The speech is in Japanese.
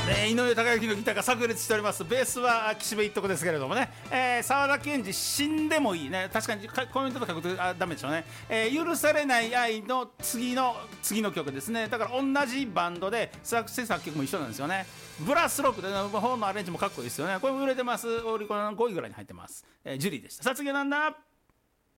井上貴之のギターが炸裂しております。ベースは岸辺一徳ですけれどもね、沢田研二死んでもいいね。確かにコメントと書くとダメでしょうね。許されない愛の次の曲ですね。だから同じバンドで作詞作曲も一緒なんですよね。ブラスロックで、本のアレンジもかっこいいですよね。これも売れてます。オリコンの5位ぐらいに入ってます。ジュリーでした。さあ次はなんだ。